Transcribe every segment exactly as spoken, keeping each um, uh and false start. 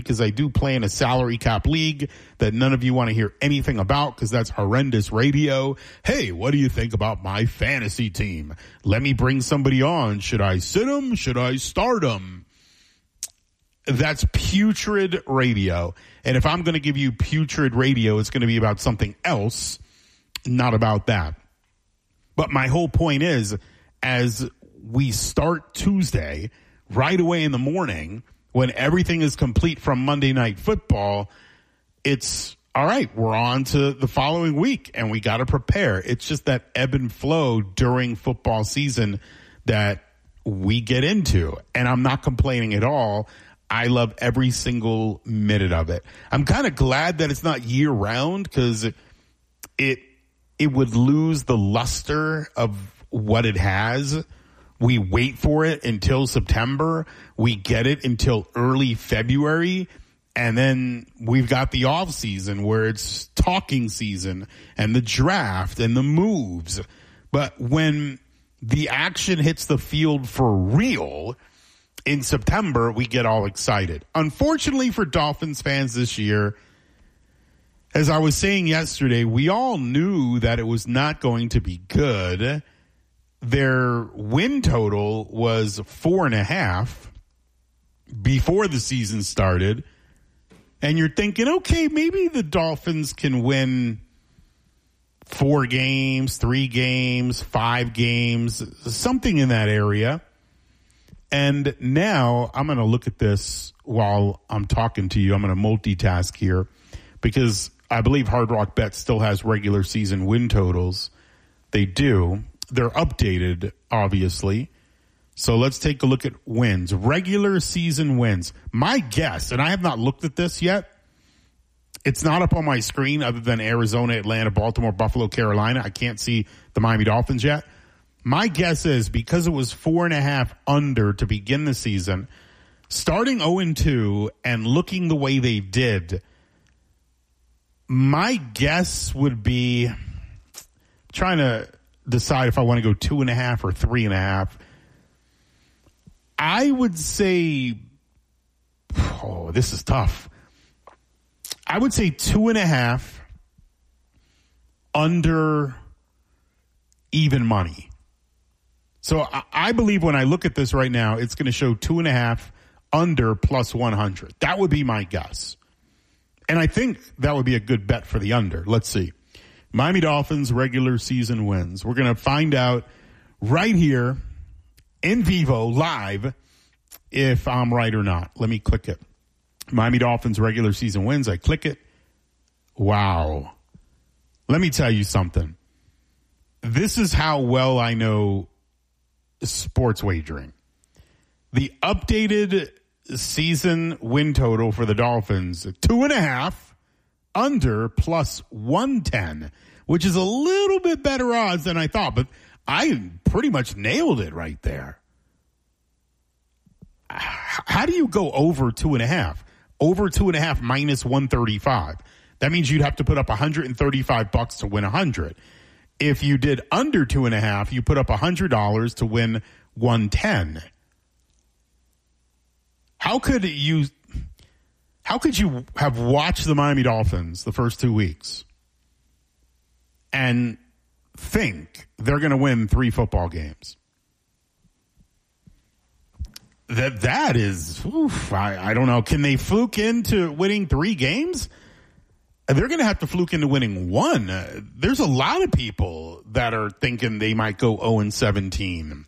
because I do play in a salary cap league that none of you want to hear anything about because that's horrendous radio. Hey, what do you think about my fantasy team? Let me bring somebody on. Should I sit them? Should I start them? That's putrid radio. And if I'm going to give you putrid radio, it's going to be about something else, not about that. But my whole point is, as we start Tuesday, right away in the morning, when everything is complete from Monday Night Football, it's, all right, we're on to the following week, and we got to prepare. It's just that ebb and flow during football season that we get into, and I'm not complaining at all. I love every single minute of it. I'm kind of glad that it's not year-round because it it would lose the luster of what it has. We wait for it until September. We get it until early February. And then we've got the off season where it's talking season and the draft and the moves. But when the action hits the field for real in September, we get all excited. Unfortunately for Dolphins fans this year, as I was saying yesterday, we all knew that it was not going to be good. Their win total was four and a half before the season started. And you're thinking, okay, maybe the Dolphins can win four games, three games, five games, something in that area. And now I'm going to look at this while I'm talking to you. I'm going to multitask here because I believe Hard Rock Bet still has regular season win totals. They do. They're updated, obviously. So let's take a look at wins. Regular season wins. My guess, and I have not looked at this yet, it's not up on my screen other than Arizona, Atlanta, Baltimore, Buffalo, Carolina. I can't see the Miami Dolphins yet. My guess is because it was four and a half under to begin the season, starting oh and two and looking the way they did, my guess would be trying to decide if I want to go two and a half or three and a half. I would say, oh, this is tough. I would say two and a half under even money. So I, I believe when I look at this right now, it's going to show two and a half under plus one hundred. That would be my guess. And I think that would be a good bet for the under. Let's see. Miami Dolphins regular season wins. We're going to find out right here in vivo, live, if I'm right or not. Let me click it. Miami Dolphins regular season wins. I click it. Wow. Let me tell you something. This is how well I know sports wagering. The updated season win total for the Dolphins, two and a half under plus one ten, which is a little bit better odds than I thought, but I pretty much nailed it right there. How do you go over two and a half? Over two and a half minus one thirty-five. That means you'd have to put up one hundred thirty-five bucks to win one hundred. If you did under two and a half, you put up one hundred dollars to win one ten. How could you, how could you have watched the Miami Dolphins the first two weeks and think they're going to win three football games? That that is, oof, I, I don't know. Can they fluke into winning three games? They're going to have to fluke into winning one. Uh, there's a lot of people that are thinking they might go oh and seventeen.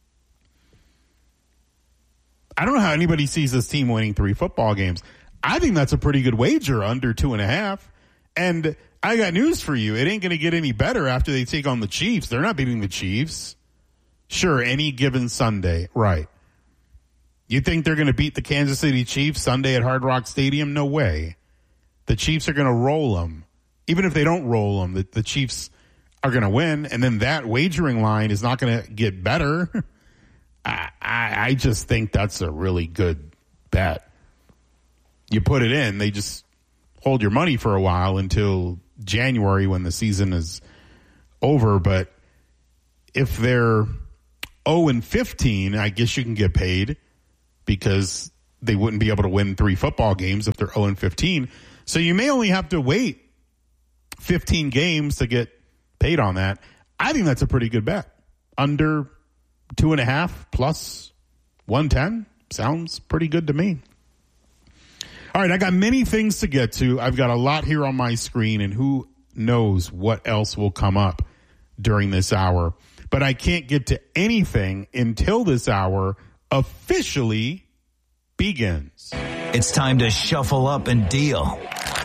I don't know how anybody sees this team winning three football games. I think that's a pretty good wager under two and a half. And I got news for you. It ain't going to get any better after they take on the Chiefs. They're not beating the Chiefs. Sure, any given Sunday. Right. You think they're going to beat the Kansas City Chiefs Sunday at Hard Rock Stadium? No way. The Chiefs are going to roll them. Even if they don't roll them, the, the Chiefs are going to win. And then that wagering line is not going to get better. I, I, I just think that's a really good bet. You put it in, they just hold your money for a while until January when the season is over. But if they're oh and fifteen, I guess you can get paid because they wouldn't be able to win three football games if they're oh and fifteen. So you may only have to wait fifteen games to get paid on that. I think that's a pretty good bet. Under two and a half plus one ten sounds pretty good to me. All right, I got many things to get to. I've got a lot here on my screen, and who knows what else will come up during this hour. But I can't get to anything until this hour officially begins. It's time to shuffle up and deal.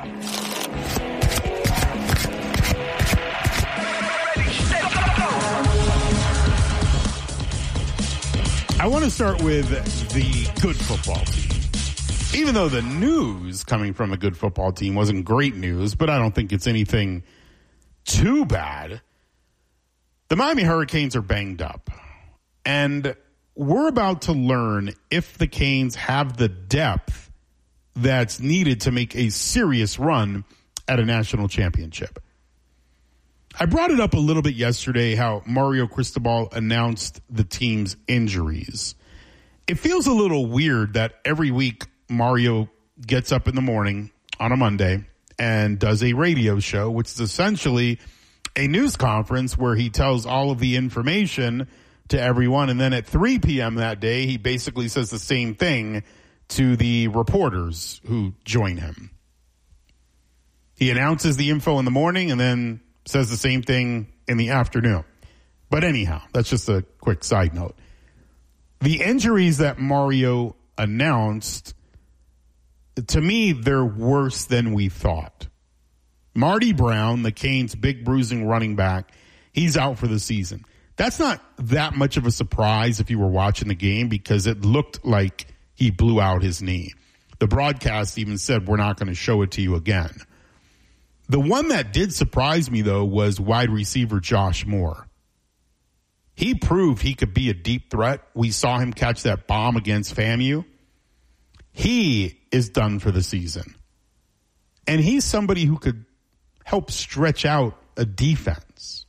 I want to start with the good football team. Even though the news coming from a good football team wasn't great news, but I don't think it's anything too bad. The Miami Hurricanes are banged up, and we're about to learn if the Canes have the depth that's needed to make a serious run at a national championship. I brought it up a little bit yesterday how Mario Cristobal announced the team's injuries. It feels a little weird that every week Mario gets up in the morning on a Monday and does a radio show, which is essentially a news conference where he tells all of the information to everyone. And then at three p.m. that day, he basically says the same thing to the reporters who join him. He announces the info in the morning and then says the same thing in the afternoon. But anyhow, that's just a quick side note. The injuries that Mario announced, to me, they're worse than we thought. Marty Brown, the Canes' big bruising running back, he's out for the season. That's not that much of a surprise if you were watching the game because it looked like he blew out his knee. The broadcast even said, we're not going to show it to you again. The one that did surprise me, though, was wide receiver Josh Moore. He proved he could be a deep threat. We saw him catch that bomb against FAMU. He is done for the season. And he's somebody who could help stretch out a defense.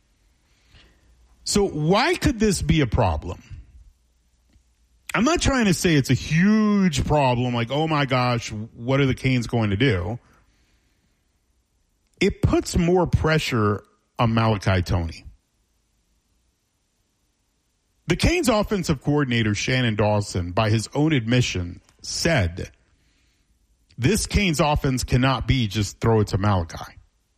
So why could this be a problem? I'm not trying to say it's a huge problem, like, oh my gosh, what are the Canes going to do? It puts more pressure on Malachi Toney. The Canes offensive coordinator, Shannon Dawson, by his own admission, said this Canes offense cannot be just throw it to Malachi.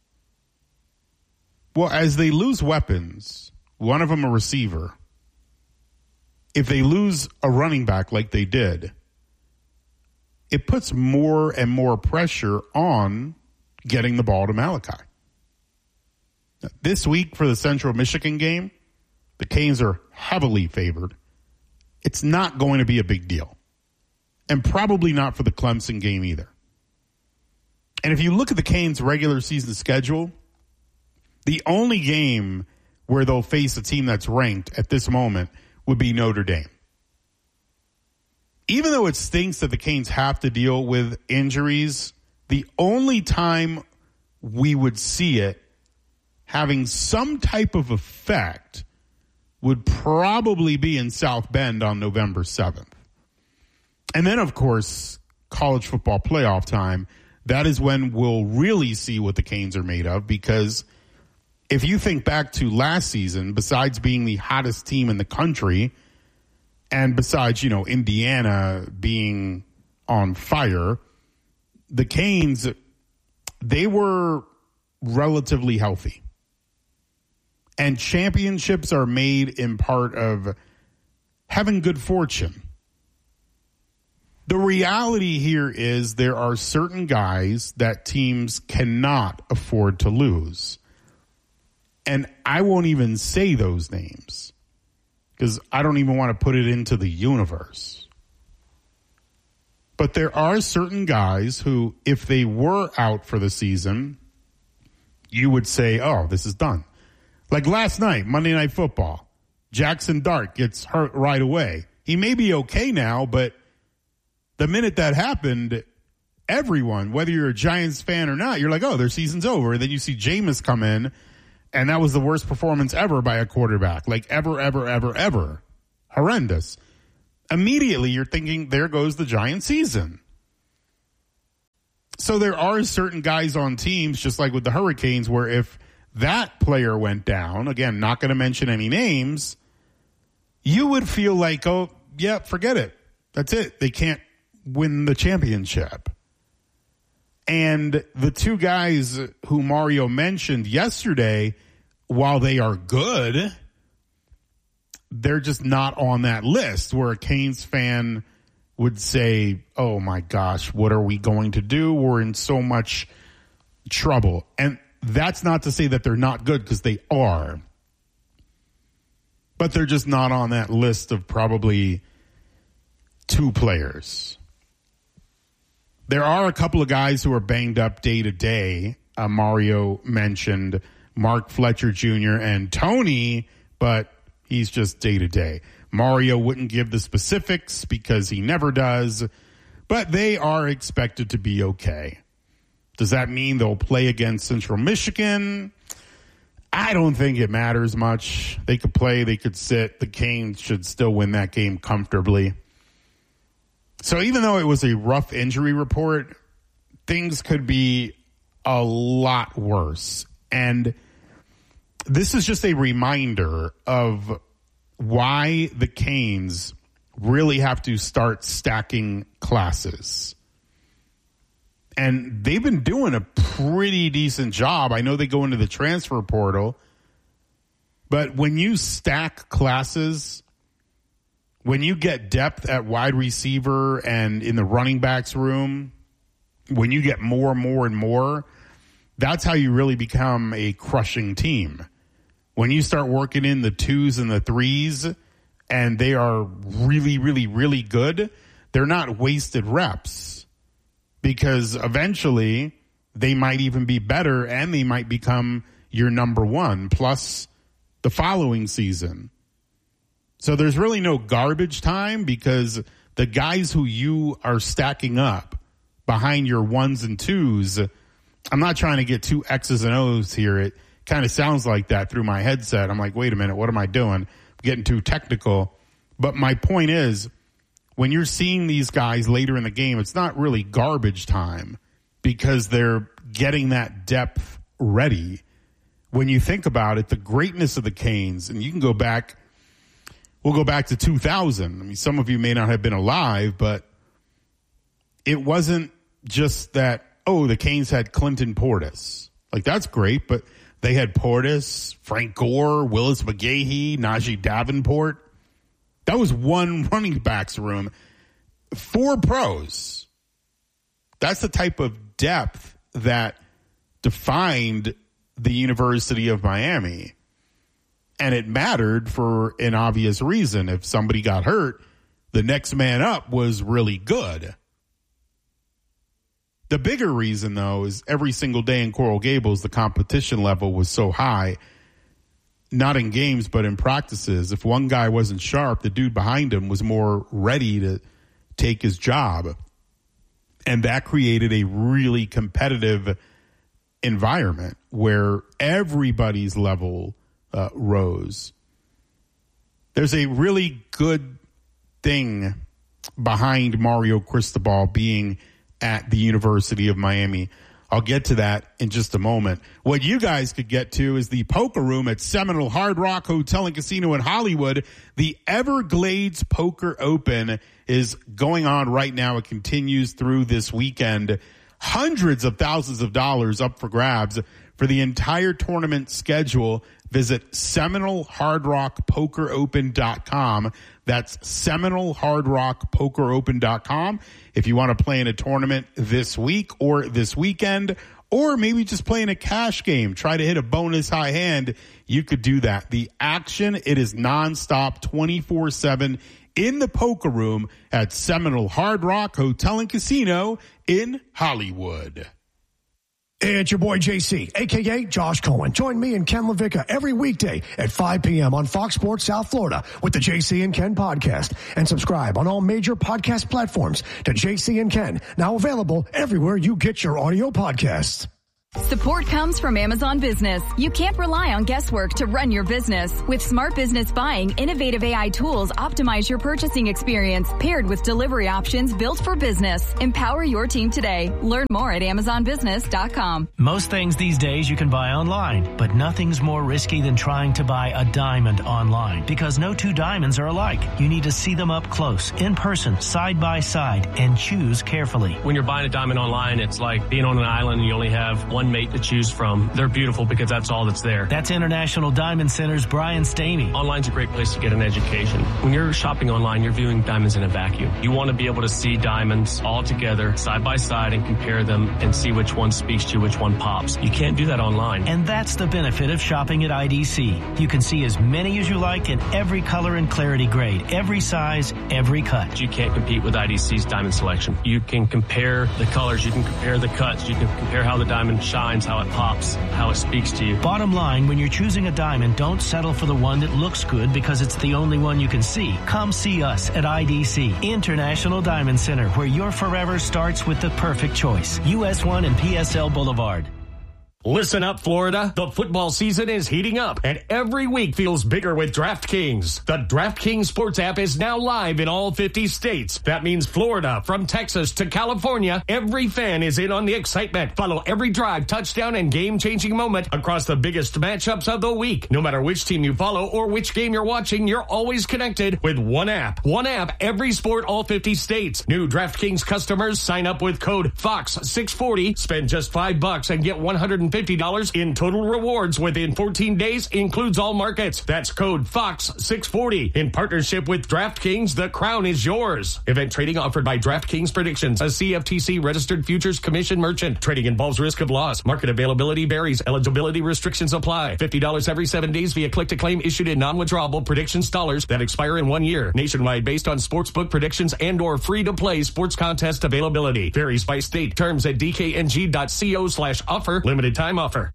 Well, as they lose weapons, one of them a receiver, if they lose a running back like they did, it puts more and more pressure on getting the ball to Malachi. This week for the Central Michigan game, the Canes are heavily favored. It's not going to be a big deal. And probably not for the Clemson game either. And if you look at the Canes' regular season schedule, the only game where they'll face a team that's ranked at this moment would be Notre Dame. Even though it stinks that the Canes have to deal with injuries, the only time we would see it having some type of effect would probably be in South Bend on November seventh. And then, of course, college football playoff time. That is when we'll really see what the Canes are made of, because if you think back to last season, besides being the hottest team in the country, and besides, you know, Indiana being on fire, the Canes, they were relatively healthy. And championships are made in part of having good fortune. The reality here is there are certain guys that teams cannot afford to lose. And I won't even say those names because I don't even want to put it into the universe. But there are certain guys who, if they were out for the season, you would say, oh, this is done. Like last night, Monday Night Football, Jackson Dart gets hurt right away. He may be okay now, but the minute that happened, everyone, whether you're a Giants fan or not, you're like, oh, their season's over. And then you see Jameis come in, and that was the worst performance ever by a quarterback. Like ever, ever, ever, ever. Horrendous. immediately you're thinking, there goes the Giant season. So there are certain guys on teams, just like with the Hurricanes, where if that player went down, again, not going to mention any names, you would feel like, oh, yeah, forget it. That's it. They can't win the championship. And the two guys who Mario mentioned yesterday, while they are good, they're just not on that list where a Canes fan would say, oh my gosh, what are we going to do? We're in so much trouble. And that's not to say that they're not good, because they are. But they're just not on that list of probably two players. There are a couple of guys who are banged up day to day. Uh, Mario mentioned Mark Fletcher Junior and Tony, but he's just day to day. Mario wouldn't give the specifics because he never does, but they are expected to be okay. Does that mean they'll play against Central Michigan? I don't think it matters much. They could play, they could sit. The Canes should still win that game comfortably. So even though it was a rough injury report, things could be a lot worse. And this is just a reminder of why the Canes really have to start stacking classes. And they've been doing a pretty decent job. I know they go into the transfer portal, but when you stack classes, when you get depth at wide receiver and in the running backs room, when you get more and more and more, that's how you really become a crushing team. When you start working in the twos and the threes and they are really, really, really good, they're not wasted reps, because eventually they might even be better and they might become your number one plus the following season. So there's really no garbage time, because the guys who you are stacking up behind your ones and twos, I'm not trying to get two X's and O's here. It kind of sounds like that through my headset. I'm like, wait a minute, what am I doing? I'm getting too technical. But my point is, when you're seeing these guys later in the game, it's not really garbage time, because they're getting that depth ready. When you think about it, the greatness of the Canes, and you can go back, we'll go back to two thousand. I mean, some of you may not have been alive, but it wasn't just that, oh, the Canes had Clinton Portis. Like, that's great, but they had Portis, Frank Gore, Willis McGahee, Najee Davenport. That was one running backs room. Four pros. That's the type of depth that defined the University of Miami. And it mattered for an obvious reason. If somebody got hurt, the next man up was really good. The bigger reason, though, is every single day in Coral Gables, the competition level was so high, not in games, but in practices. If one guy wasn't sharp, the dude behind him was more ready to take his job. And that created a really competitive environment where everybody's level uh, rose. There's a really good thing behind Mario Cristobal being at the University of Miami. I'll get to that in just a moment. What you guys could get to is the poker room at Seminole Hard Rock Hotel and Casino in Hollywood. The Everglades Poker Open is going on right now. It continues through this weekend. Hundreds of thousands of dollars up for grabs for the entire tournament schedule. Visit Seminole Hard Rock Poker Open dot com. That's Seminole Hard Rock Poker Open dot com. If you want to play in a tournament this week or this weekend, or maybe just play in a cash game, try to hit a bonus high hand, you could do that. The action, it is nonstop, twenty-four seven in the poker room at Seminole Hard Rock Hotel and Casino in Hollywood. It's your boy J C, a k a. Josh Cohen. Join me and Ken LaVicka every weekday at five p.m. on Fox Sports South Florida with the J C and Ken podcast. And subscribe on all major podcast platforms to J C and Ken, now available everywhere you get your audio podcasts. Support comes from Amazon Business. You can't rely on guesswork to run your business. With Smart Business Buying, innovative A I tools optimize your purchasing experience, paired with delivery options built for business. Empower your team today. Learn more at amazon business dot com. Most things these days you can buy online, but nothing's more risky than trying to buy a diamond online, because no two diamonds are alike. You need to see them up close, in person, side by side, and choose carefully. When you're buying a diamond online, it's like being on an island and you only have one mate to choose from. They're beautiful because that's all that's there. That's International Diamond Center's Brian Stamey. Online's a great place to get an education. When you're shopping online, you're viewing diamonds in a vacuum. You want to be able to see diamonds all together, side by side, and compare them and see which one speaks to you, which one pops. You can't do that online. And that's the benefit of shopping at I D C. You can see as many as you like in every color and clarity grade, every size, every cut. You can't compete with I D C's diamond selection. You can compare the colors, you can compare the cuts, you can compare how the diamond shines, how it pops, how it speaks to you. Bottom line, when you're choosing a diamond, don't settle for the one that looks good because it's the only one you can see. Come see us at I D C, International Diamond Center, where your forever starts with the perfect choice. U S one and P S L Boulevard. Listen up, Florida. The football season is heating up, and every week feels bigger with DraftKings. The DraftKings Sports app is now live in all fifty states. That means Florida, from Texas to California, every fan is in on the excitement. Follow every drive, touchdown, and game-changing moment across the biggest matchups of the week. No matter which team you follow or which game you're watching, you're always connected with one app. One app, every sport, all fifty states. New DraftKings customers sign up with code Fox six forty, spend just five bucks, and get one hundred fifty dollars in total rewards within fourteen days, includes all markets. That's code Fox six forty. In partnership with DraftKings, the crown is yours. Event trading offered by DraftKings Predictions, a C F T C registered futures commission merchant. Trading involves risk of loss. Market availability varies. Eligibility restrictions apply. fifty dollars every seven days via click to claim issued in non-withdrawable predictions dollars that expire in one year. Nationwide based on sportsbook predictions and or free to play sports contest availability. Varies by state. Terms at d k n g dot co slash offer. Limited time offer.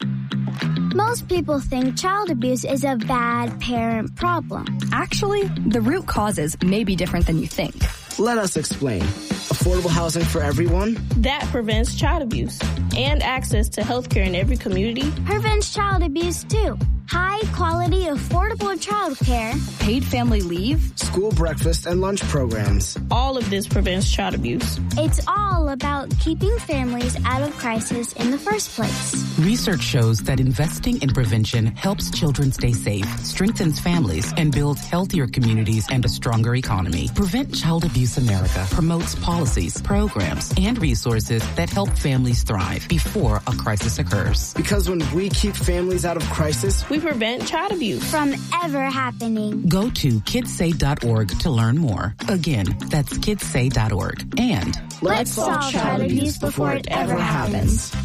Most people think child abuse is a bad parent problem. Actually, the root causes may be different than you think. Let us explain. Affordable housing for everyone? That prevents child abuse. And access to health care in every community. Prevents child abuse, too. High quality, affordable child care. Paid family leave. School breakfast and lunch programs. All of this prevents child abuse. It's all about keeping families out of crisis in the first place. Research shows that investing in prevention helps children stay safe, strengthens families, and builds healthier communities and a stronger economy. Prevent Child Abuse America promotes policies, programs, and resources that help families thrive before a crisis occurs. Because when we keep families out of crisis, we prevent child abuse from ever happening. Go to kids say dot org to learn more. Again, that's kids say dot org. And let's solve child abuse before it ever happens.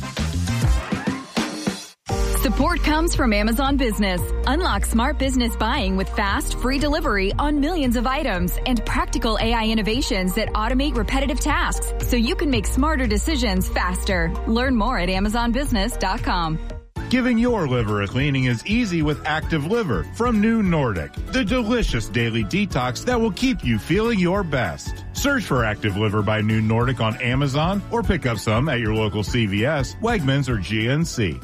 Support comes from Amazon Business. Unlock smart business buying with fast, free delivery on millions of items and practical A I innovations that automate repetitive tasks so you can make smarter decisions faster. Learn more at amazon business dot com. Giving your liver a cleaning is easy with Active Liver from New Nordic, the delicious daily detox that will keep you feeling your best. Search for Active Liver by New Nordic on Amazon or pick up some at your local C V S, Wegmans, or G N C.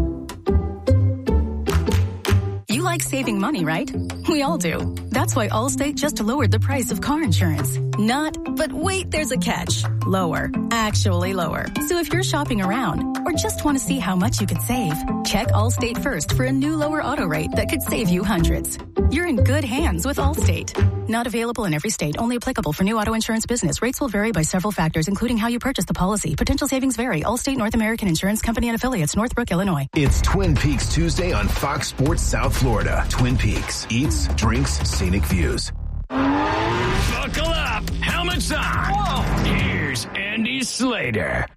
You like saving money, right? We all do. That's why Allstate just lowered the price of car insurance. Not, but wait, there's a catch. Lower. Actually lower. So if you're shopping around or just want to see how much you could save, check Allstate first for a new lower auto rate that could save you hundreds. You're in good hands with Allstate. Not available in every state. Only applicable for new auto insurance business. Rates will vary by several factors, including how you purchase the policy. Potential savings vary. Allstate North American Insurance Company and affiliates, Northbrook, Illinois. It's Twin Peaks Tuesday on Fox Sports South Florida. Twin Peaks. Eats, drinks, scenic views. Buckle up. Helmets on. Whoa. Here's Andy Slater.